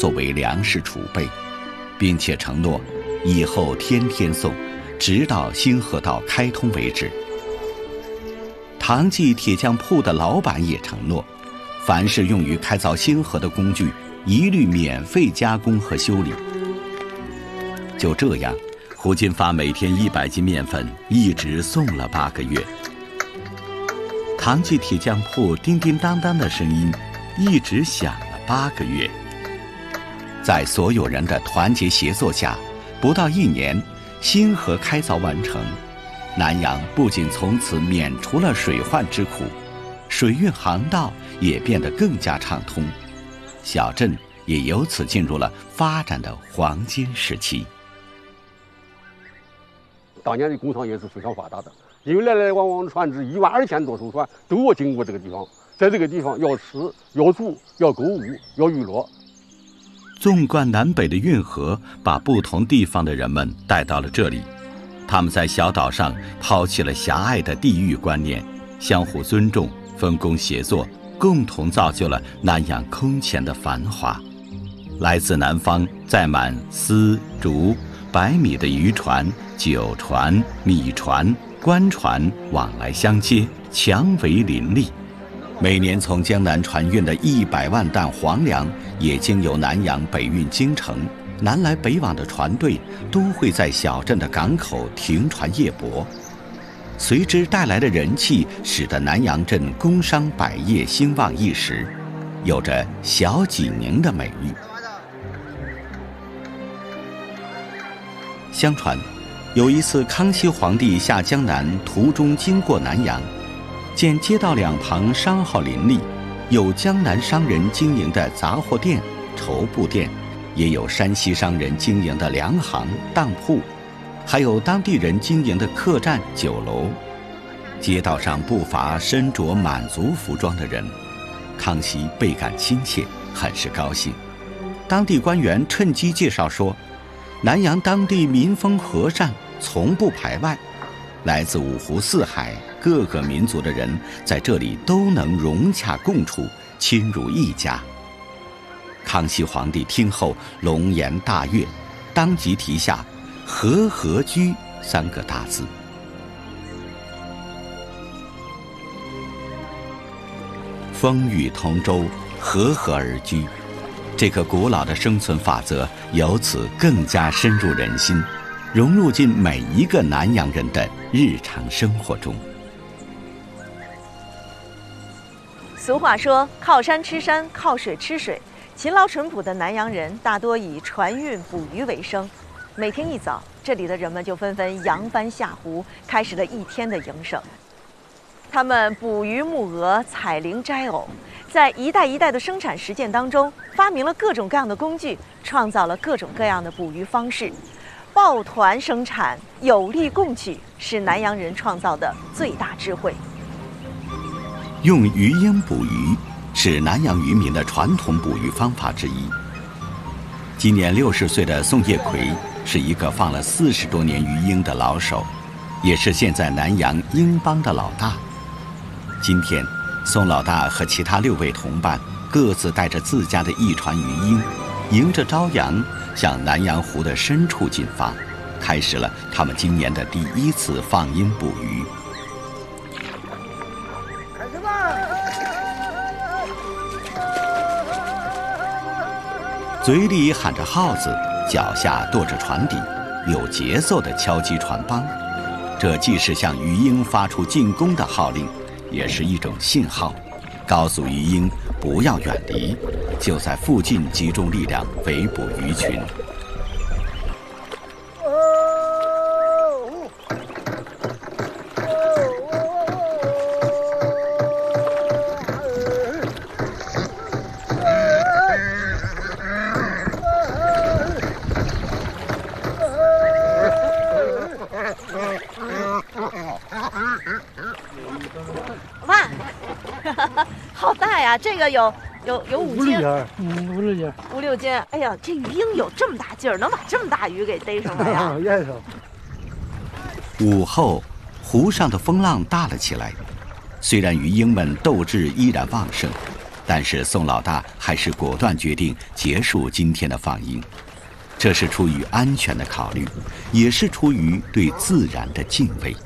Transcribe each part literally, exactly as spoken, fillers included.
作为粮食储备，并且承诺以后天天送，直到新河道开通为止。唐记铁匠铺的老板也承诺，凡是用于开凿新河的工具，一律免费加工和修理。就这样，胡金发每天一百斤面粉，一直送了八个月。唐记铁匠铺叮叮当当的声音一直响了八个月。在所有人的团结协作下，不到一年，新河开凿完成。南阳不仅从此免除了水患之苦，水运航道也变得更加畅通，小镇也由此进入了发展的黄金时期。 当年的工厂也是非常发达的，因为来来往往的船只一万二千多艘船都要经过这个地方，在这个地方要吃、要住、要购物、要娱乐。 纵贯南北的运河把不同地方的人们带到了这里，他们在小岛上抛弃了狭隘的地域观念，相互尊重，分工协作，共同造就了南阳空前的繁华。来自南方载满丝、竹、白米的渔船、酒船、米船、官船往来相接，强为林立。每年从江南船运的一百万担黄粮，也经由南阳北运京城，南来北往的船队都会在小镇的港口停船夜泊。随之带来的人气，使得南阳镇工商百业兴旺一时，有着小济宁的美誉。相传，有一次康熙皇帝下江南途中经过南阳，见街道两旁商号林立，有江南商人经营的杂货店、绸布店，也有山西商人经营的粮行、当铺，还有当地人经营的客栈、酒楼。街道上不乏身着满族服装的人，康熙倍感亲切，很是高兴。当地官员趁机介绍说，南阳当地民风和善，从不排外，来自五湖四海各个民族的人在这里都能融洽共处，亲如一家。康熙皇帝听后龙颜大悦，当即题下和合居三个大字。风雨同舟，和和而居，这个古老的生存法则由此更加深入人心，融入进每一个南阳人的日常生活中。 俗话说，靠山吃山，靠水吃水。勤劳淳朴的南阳人大多以船运捕鱼为生，每天一早，这里的人们就纷纷扬帆下湖，开始了一天的营生。他们捕鱼牧鹅、采菱摘藕，在一代一代的生产实践当中，发明了各种各样的工具，创造了各种各样的捕鱼方式。抱团生产，有力共取，是南阳人创造的最大智慧。 用鱼鹰捕鱼是南阳渔民的传统捕鱼方法之一。今年六十岁的宋业奎是一个放了四十多年鱼鹰的老手，也是现在南阳鹰帮的老大。今天，宋老大和其他六位同伴各自带着自家的一船鱼鹰，迎着朝阳向南阳湖的深处进发，开始了他们今年的第一次放鹰捕鱼。 开始吧！ 嘴里喊着号子，脚下跺着船底，有节奏地敲击船帮。这既是向鱼鹰发出进攻的号令，也是一种信号，告诉鱼鹰不要远离，就在附近集中力量围捕鱼群。 哇，好大呀！这个有有有五斤， 嗯，五六斤， 五六斤。哎呀，这鱼鹰有这么大劲儿，能把这么大鱼给逮上来呀！ 验上。 午后，湖上的风浪大了起来。虽然鱼鹰们斗志依然旺盛， 但是宋老大还是果断决定结束今天的放鹰，这是出于安全的考虑，也是出于对自然的敬畏。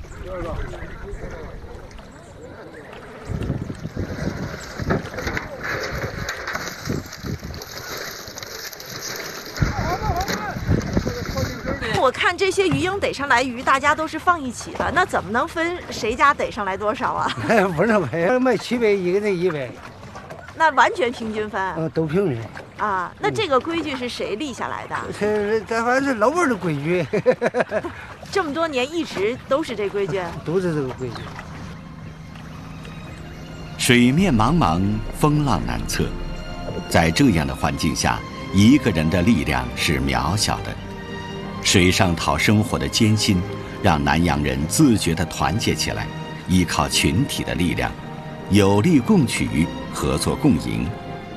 我看这些鱼鹰逮上来鱼，大家都是放一起的，那怎么能分谁家逮上来多少啊？ 不是卖卖七百，一个人一百。 那完全平均分。 嗯，都平均。 啊，那这个规矩是谁立下来的？ 这这反正是老辈的规矩。 这么多年一直都是这规矩。 都是这个规矩。 水面茫茫，风浪难测，在这样的环境下，一个人的力量是渺小的。水上讨生活的艰辛，让南洋人自觉地团结起来，依靠群体的力量，有力共取，合作共赢。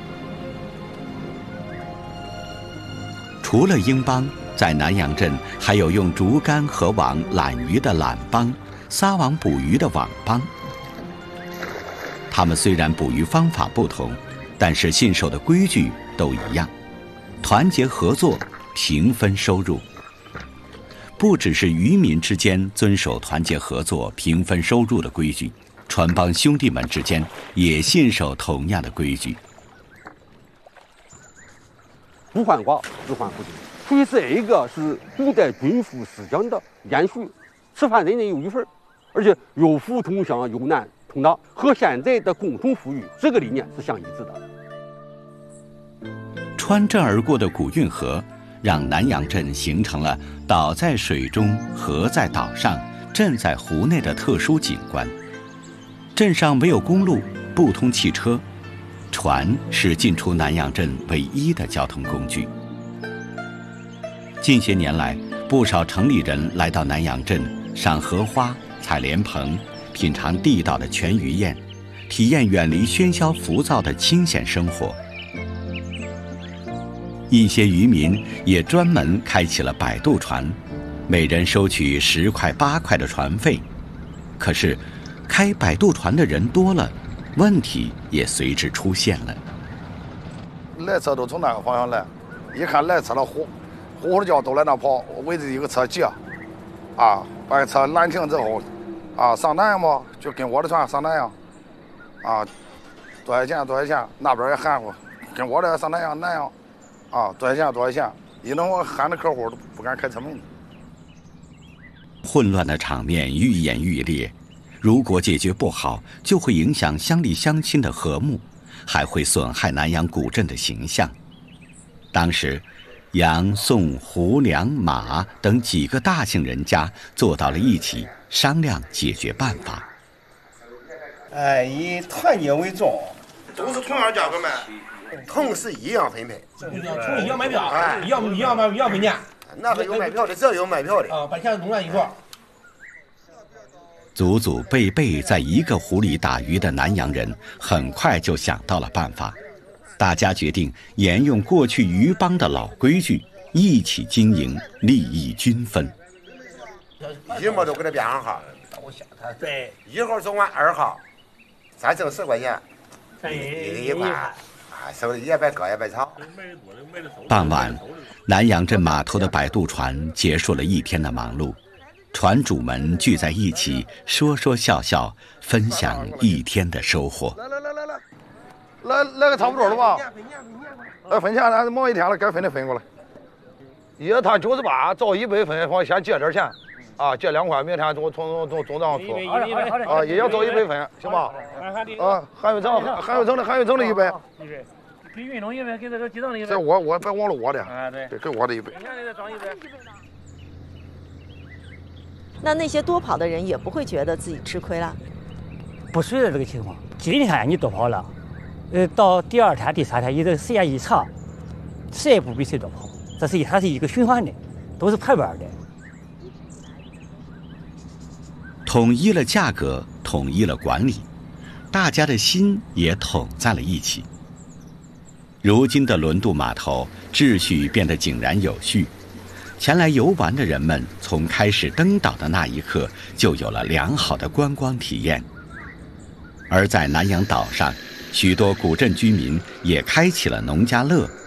除了鹰帮，在南洋镇还有用竹竿和网揽鱼的揽帮，撒网捕鱼的网帮。他们虽然捕鱼方法不同，但是信守的规矩都一样：团结合作，平分收入。不只是渔民之间遵守团结合作、平分收入的规矩，船帮兄弟们之间也信守同样的规矩。 不患寡，只患不均。所以这个是古代军富思想的延续，吃饭人人有一份，而且有福同享，有难同当，和现在的共同富裕这个理念是相一致的。 穿镇而过的古运河，让南洋镇形成了岛在水中、河在岛上、镇在湖内的特殊景观。镇上没有公路，不通汽车，船是进出南洋镇唯一的交通工具。近些年来，不少城里人来到南洋镇赏荷花、采莲蓬，品尝地道的全鱼宴，体验远离喧嚣浮躁的清闲生活。一些渔民也专门开起了摆渡船，每人收取十块八块的船费。可是，开摆渡船的人多了，问题也随之出现了。 来车都从那个方向来，一看来车了，呼呼呼叫都来那跑，围着一个车挤，啊，把车拦停之后，啊，上南洋嘛，就跟我的船上南洋，啊，多少钱多少钱，那边也含糊，跟我这上南洋南洋。啊，多少钱多少钱？一弄我喊的客户都不敢开车门。 混乱的场面愈演愈烈，如果解决不好，就会影响乡里乡亲的和睦，还会损害南洋古镇的形象。当时，杨、宋、胡、梁、马等几个大姓人家坐到了一起，商量解决办法。 哎，以团结为重， 都是同样价格卖。 同是一样分配， 同一样买票，一样一样买一样分钱。 那个有卖票的，这有卖票的啊，把钱弄在一块。 祖祖辈辈在一个湖里打鱼的南洋人，很快就想到了办法。大家决定沿用过去渔帮的老规矩，一起经营，利益均分。 一模都给他编上号，对，一号送完二号，咱挣十块钱，一人一块。收的也白割也白炒。 傍晚，南洋镇码头的摆渡船结束了一天的忙碌，船主们聚在一起，说说笑笑，分享一天的收获。 来来来来来，来来个差不多了吧？来分钱，咱忙一天了，该分的分过来。一摊九十八，照一百分，我先借点钱，啊，借两块，明天从从从总账出。啊，也要照一百分，行吧？啊，韩玉成，韩玉成的韩玉成的一百。 给运动一百，给这个机动的一百。 这我我别忘了我的。 啊，对， 给我的一百。 那那些多跑的人也不会觉得自己吃亏了。 不随着这个情况，今天你多跑了，呃，到第二天、第三天，你这个时间一长，谁也不比谁多跑，这是它是一个循环的，都是排班的。 统一了价格，统一了管理，大家的心也统在了一起。如今的轮渡码头秩序变得井然有序，前来游玩的人们从开始登岛的那一刻就有了良好的观光体验。而在南洋岛上， 许多古镇居民也开启了农家乐。